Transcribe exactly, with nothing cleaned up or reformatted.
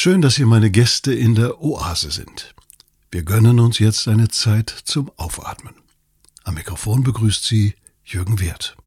Schön, dass Sie meine Gäste in der Oase sind. Wir gönnen uns jetzt eine Zeit zum Aufatmen. Am Mikrofon begrüßt Sie Jürgen Wirth.